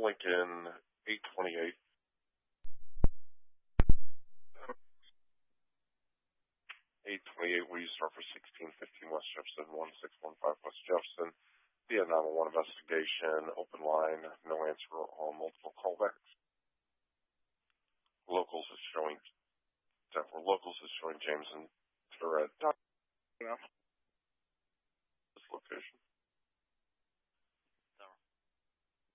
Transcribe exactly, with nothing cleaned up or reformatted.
Lincoln, eight twenty-eight. eight twenty-eight, will you start for sixteen fifteen West Jefferson, one six one five West Jefferson? Via nine one one investigation, open line, no answer on multiple callbacks. Locals is showing, for locals is showing James and Tourette. Yeah. This location.